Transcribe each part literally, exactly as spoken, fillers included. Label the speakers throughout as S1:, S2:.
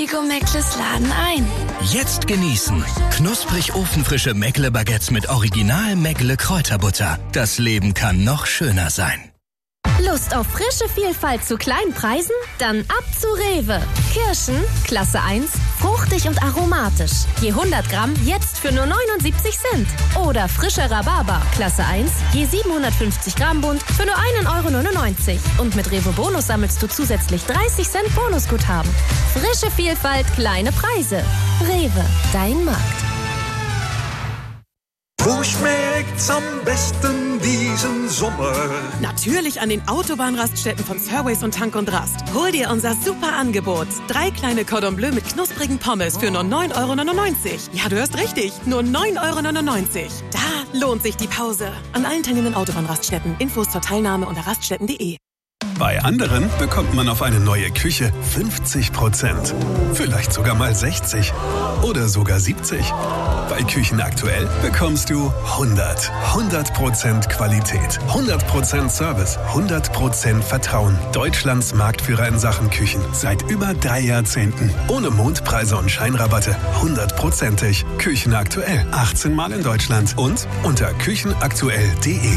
S1: Lego Meckles laden ein.
S2: Jetzt genießen. Knusprig ofenfrische Meckle-Baguettes mit Original Meckle-Kräuterbutter. Das Leben kann noch schöner sein.
S3: Lust auf frische Vielfalt zu kleinen Preisen? Dann ab zu Rewe. Kirschen, Klasse eins, fruchtig und aromatisch. Je hundert Gramm jetzt für nur neunundsiebzig Cent. Oder frischer Rhabarber, Klasse eins, je siebenhundertfünfzig Gramm Bund für nur ein Euro neunundneunzig. Und mit Rewe Bonus sammelst du zusätzlich dreißig Cent Bonusguthaben. Frische Vielfalt, kleine Preise. Rewe, dein Markt.
S4: Wo schmeckt's am besten diesen Sommer?
S5: Natürlich an den Autobahnraststätten von Surways und Tank und Rast. Hol dir unser super Angebot. Drei kleine Cordon Bleu mit knusprigen Pommes für nur neun Euro neunundneunzig. Ja, du hörst richtig, nur neun Euro neunundneunzig. Da lohnt sich die Pause. An allen teilnehmenden Autobahnraststätten. Infos zur Teilnahme unter raststätten punkt de.
S6: Bei anderen bekommt man auf eine neue Küche fünfzig Prozent. Vielleicht sogar mal sechzig. Oder sogar siebzig. Bei Küchen aktuell bekommst du hundert. hundert Prozent Qualität. hundert Prozent Service. hundert Prozent Vertrauen. Deutschlands Marktführer in Sachen Küchen. Seit über drei Jahrzehnten. Ohne Mondpreise und Scheinrabatte. hundertprozentig. Küchen aktuell. achtzehn Mal in Deutschland. Und unter küchenaktuell punkt de.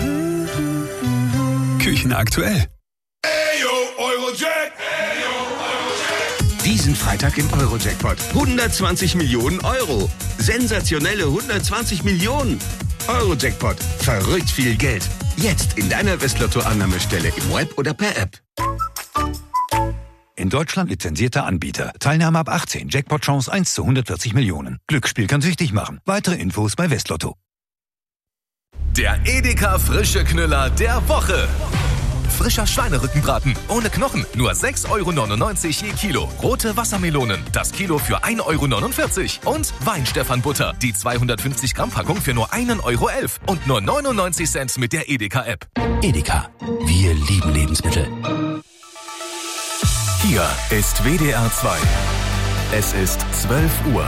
S6: Küchen aktuell.
S7: Eurojack. Diesen Freitag im Eurojackpot. hundertzwanzig Millionen Euro. Sensationelle hundertzwanzig Millionen. Eurojackpot. Verrückt viel Geld. Jetzt in deiner Westlotto-Annahmestelle im Web oder per App.
S8: In Deutschland lizenzierter Anbieter. Teilnahme ab achtzehn. Jackpot-Chance eins zu hundertvierzig Millionen. Glücksspiel kann süchtig machen. Weitere Infos bei Westlotto.
S9: Der Edeka Frische Knüller der Woche. Frischer Schweinerückenbraten ohne Knochen, nur sechs Euro neunundneunzig je Kilo. Rote Wassermelonen, das Kilo für ein Euro neunundvierzig. Und Weinstefan-Butter, die zweihundertfünfzig Gramm Packung für nur ein Euro elf. Und nur neunundneunzig Cent mit der Edeka-App.
S2: Edeka, wir lieben Lebensmittel.
S9: Hier ist W D R zwei. Es ist zwölf Uhr.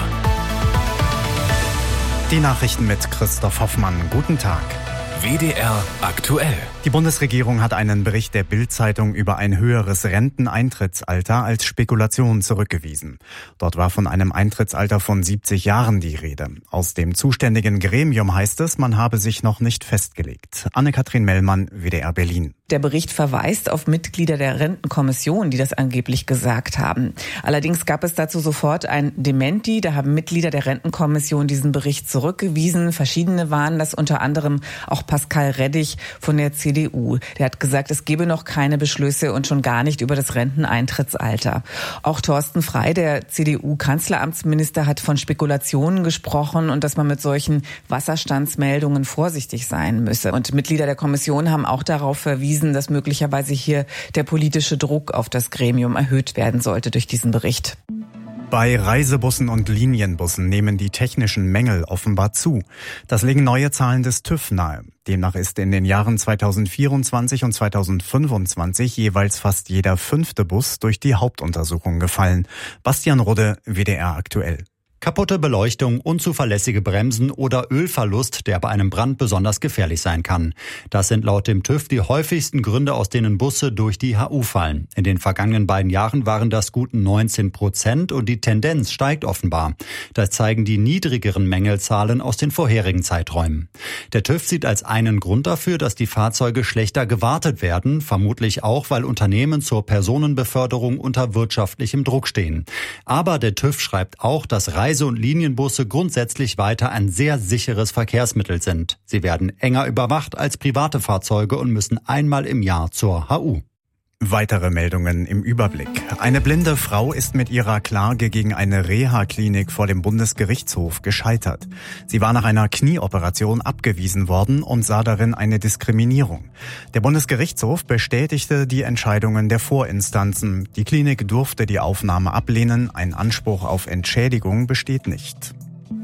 S10: Die Nachrichten mit Christoph Hoffmann. Guten Tag.
S9: W D R aktuell.
S10: Die Bundesregierung hat einen Bericht der Bild-Zeitung über ein höheres Renteneintrittsalter als Spekulation zurückgewiesen. Dort war von einem Eintrittsalter von siebzig Jahren die Rede. Aus dem zuständigen Gremium heißt es, man habe sich noch nicht festgelegt. Anne-Kathrin Mellmann, W D R Berlin.
S11: Der Bericht verweist auf Mitglieder der Rentenkommission, die das angeblich gesagt haben. Allerdings gab es dazu sofort ein Dementi. Da haben Mitglieder der Rentenkommission diesen Bericht zurückgewiesen. Verschiedene waren das, unter anderem auch Pascal Reddig von der C D U. Der hat gesagt, es gebe noch keine Beschlüsse und schon gar nicht über das Renteneintrittsalter. Auch Thorsten Frey, der C D U-Kanzleramtsminister, hat von Spekulationen gesprochen und dass man mit solchen Wasserstandsmeldungen vorsichtig sein müsse. Und Mitglieder der Kommission haben auch darauf verwiesen, dass möglicherweise hier der politische Druck auf das Gremium erhöht werden sollte durch diesen Bericht.
S10: Bei Reisebussen und Linienbussen nehmen die technischen Mängel offenbar zu. Das legen neue Zahlen des TÜV nahe. Demnach ist in den Jahren zweitausendvierundzwanzig und zweitausendfünfundzwanzig jeweils fast jeder fünfte Bus durch die Hauptuntersuchung gefallen. Bastian Rudde, W D R aktuell.
S12: Kaputte Beleuchtung, unzuverlässige Bremsen oder Ölverlust, der bei einem Brand besonders gefährlich sein kann. Das sind laut dem TÜV die häufigsten Gründe, aus denen Busse durch die H U fallen. In den vergangenen beiden Jahren waren das gut neunzehn Prozent und die Tendenz steigt offenbar. Das zeigen die niedrigeren Mängelzahlen aus den vorherigen Zeiträumen. Der TÜV sieht als einen Grund dafür, dass die Fahrzeuge schlechter gewartet werden, vermutlich auch, weil Unternehmen zur Personenbeförderung unter wirtschaftlichem Druck stehen. Aber der TÜV schreibt auch, dass Reise- und Linienbusse grundsätzlich weiter ein sehr sicheres Verkehrsmittel sind. Sie werden enger überwacht als private Fahrzeuge und müssen einmal im Jahr zur H U.
S10: Weitere Meldungen im Überblick. Eine blinde Frau ist mit ihrer Klage gegen eine Reha-Klinik vor dem Bundesgerichtshof gescheitert. Sie war nach einer Knieoperation abgewiesen worden und sah darin eine Diskriminierung. Der Bundesgerichtshof bestätigte die Entscheidungen der Vorinstanzen. Die Klinik durfte die Aufnahme ablehnen. Ein Anspruch auf Entschädigung besteht nicht.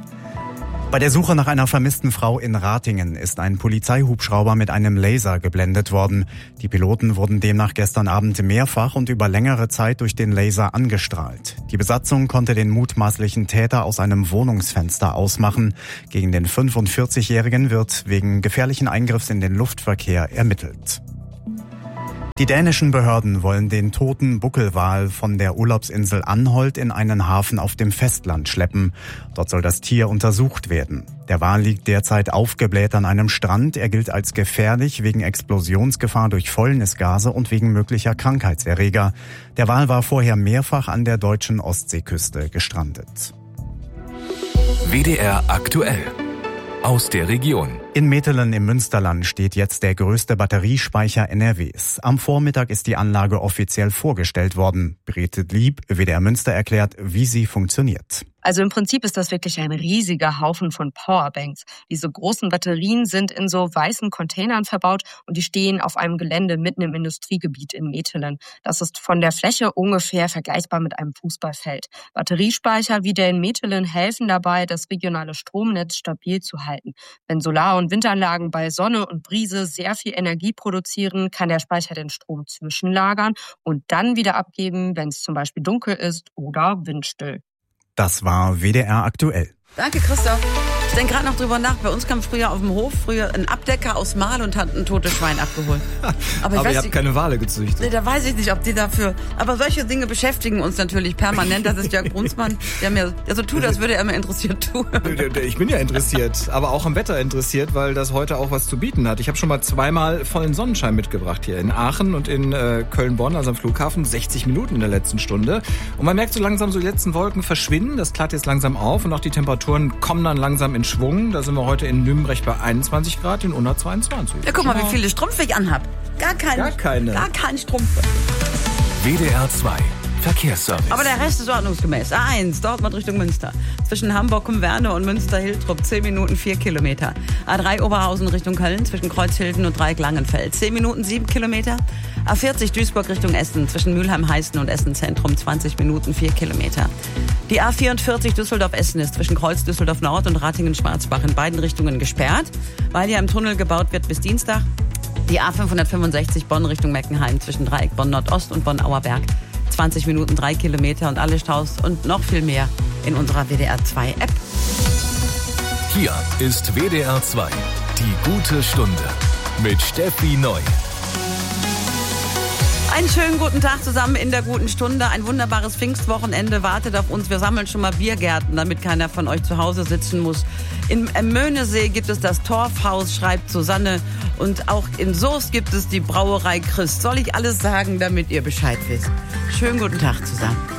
S10: Bei der Suche nach einer vermissten Frau in Ratingen ist ein Polizeihubschrauber mit einem Laser geblendet worden. Die Piloten wurden demnach gestern Abend mehrfach und über längere Zeit durch den Laser angestrahlt. Die Besatzung konnte den mutmaßlichen Täter aus einem Wohnungsfenster ausmachen. Gegen den fünfundvierzigjährigen wird wegen gefährlichen Eingriffs in den Luftverkehr ermittelt. Die dänischen Behörden wollen den toten Buckelwal von der Urlaubsinsel Anholt in einen Hafen auf dem Festland schleppen. Dort soll das Tier untersucht werden. Der Wal liegt derzeit aufgebläht an einem Strand. Er gilt als gefährlich wegen Explosionsgefahr durch Fäulnisgase und wegen möglicher Krankheitserreger. Der Wal war vorher mehrfach an der deutschen Ostseeküste gestrandet.
S9: W D R aktuell. Aus der Region.
S10: In Metelen im Münsterland steht jetzt der größte Batteriespeicher N R Ws. Am Vormittag ist die Anlage offiziell vorgestellt worden. Brigitte Lieb, W D R Münster, erklärt, wie sie funktioniert.
S13: Also im Prinzip ist das wirklich ein riesiger Haufen von Powerbanks. Diese großen Batterien sind in so weißen Containern verbaut und die stehen auf einem Gelände mitten im Industriegebiet in Metelen. Das ist von der Fläche ungefähr vergleichbar mit einem Fußballfeld. Batteriespeicher wie der in Metelen helfen dabei, das regionale Stromnetz stabil zu halten. Wenn Solar- und Windanlagen bei Sonne und Brise sehr viel Energie produzieren, kann der Speicher den Strom zwischenlagern und dann wieder abgeben, wenn es zum Beispiel dunkel ist oder windstill.
S10: Das war W D R aktuell.
S14: Danke, Christoph. Ich denke gerade noch drüber nach. Bei uns kam früher auf dem Hof früher ein Abdecker aus Mal und hat ein totes Schwein abgeholt.
S15: Aber, ich aber weiß, ihr habt keine Wale gezüchtet.
S14: Nee, da weiß ich nicht, ob die dafür... Aber solche Dinge beschäftigen uns natürlich permanent. Das ist Jörg Brunsmann, der mir der so tut, als würde er mir interessiert tun.
S15: Ich bin ja interessiert, aber auch am Wetter interessiert, weil das heute auch was zu bieten hat. Ich habe schon mal zweimal vollen Sonnenschein mitgebracht hier in Aachen und in äh, Köln-Bonn, also am Flughafen. sechzig Minuten in der letzten Stunde. Und man merkt so langsam, so die letzten Wolken verschwinden. Das klart jetzt langsam auf und auch die Temperaturen kommen dann langsam in Schwung. Da sind wir heute in Nürnberg bei einundzwanzig Grad, in Unna zweiundzwanzig.
S14: Ja, guck mal, wie viele Strümpfe ich anhab. Gar keine.
S15: Gar keine.
S14: Gar keine Strümpfe.
S9: W D R zwei Verkehrsservice.
S14: Aber der Rest ist ordnungsgemäß. A eins, Dortmund Richtung Münster. Zwischen Hamburg-Kumwerne und Münster-Hiltrup zehn Minuten vier Kilometer. A drei Oberhausen Richtung Köln zwischen Kreuzhilden und Dreieck-Langenfeld zehn Minuten sieben Kilometer. A vierzig Duisburg Richtung Essen zwischen Mülheim-Heißen und Essen-Zentrum zwanzig Minuten vier Kilometer. Die A vierundvierzig Düsseldorf-Essen ist zwischen Kreuz Düsseldorf-Nord und Ratingen-Schwarzbach in beiden Richtungen gesperrt, weil ja im Tunnel gebaut wird bis Dienstag. Die A fünfhundertfünfundsechzig Bonn Richtung Meckenheim zwischen Dreieck Bonn-Nordost und Bonn-Auerberg zwanzig Minuten drei Kilometer und alle Staus und noch viel mehr in unserer W D R zwei App.
S9: Hier ist W D R zwei, die gute Stunde mit Steffi Neu.
S14: Einen schönen guten Tag zusammen in der guten Stunde. Ein wunderbares Pfingstwochenende wartet auf uns. Wir sammeln schon mal Biergärten, damit keiner von euch zu Hause sitzen muss. In Möhnesee gibt es das Torfhaus, schreibt Susanne. Und auch in Soest gibt es die Brauerei Christ. Soll ich alles sagen, damit ihr Bescheid wisst? Schönen guten Tag zusammen.